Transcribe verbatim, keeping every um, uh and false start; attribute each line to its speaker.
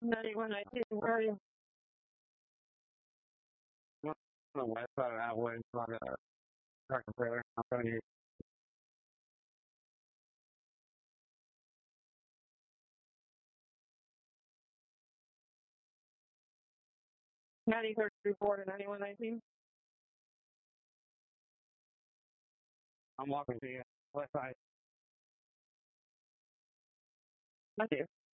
Speaker 1: ninety-one nineteen, where are you?
Speaker 2: On the west side of Atwood, like a tractor trailer. I'm going to get
Speaker 1: ninety thirty-four to ninety-one nineteen.
Speaker 2: I'm walking to you. West side.
Speaker 1: Thank you.